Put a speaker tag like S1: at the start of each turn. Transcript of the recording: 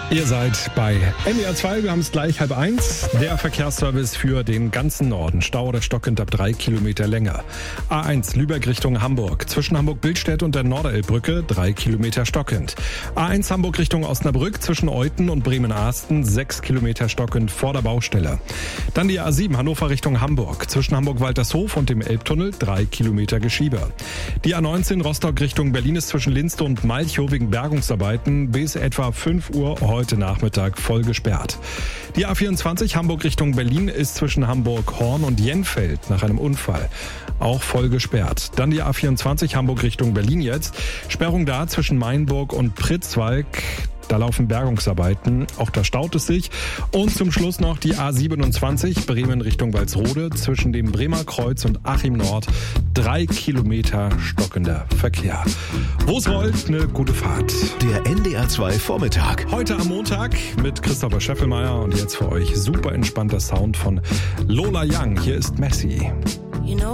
S1: Ihr seid bei NDR 2, wir haben es gleich 12:30. Der Verkehrsservice für den ganzen Norden. Stau oder stockend ab 3 Kilometer Länge. A1 Lübeck Richtung Hamburg. Zwischen Hamburg-Billstedt und der Norderelbbrücke 3 Kilometer stockend. A1 Hamburg Richtung Osnabrück. Zwischen Euthen und Bremen-Ahsten 6 Kilometer stockend vor der Baustelle. Dann die A7 Hannover Richtung Hamburg. Zwischen Hamburg-Waltershof und dem Elbtunnel 3 Kilometer Geschiebe. Die A19 Rostock Richtung Berlin ist zwischen Linste und Malchow wegen Bergungsarbeiten bis etwa 5 Uhr heute Nachmittag voll gesperrt. Die A24 Hamburg Richtung Berlin ist zwischen Hamburg-Horn und Jenfeld nach einem Unfall auch voll gesperrt. Dann die A24 Hamburg Richtung Berlin jetzt. Sperrung da zwischen Mainburg und Pritzwalk. Da laufen Bergungsarbeiten, auch da staut es sich. Und zum Schluss noch die A27 Bremen Richtung Walsrode zwischen dem Bremer Kreuz und Achim Nord. 3 Kilometer stockender Verkehr. Wo es rollt, eine gute Fahrt.
S2: Der NDR 2 Vormittag.
S1: Heute am Montag mit Christopher Scheffelmeier und jetzt für euch super entspannter Sound von Lola Young. Hier ist Messi.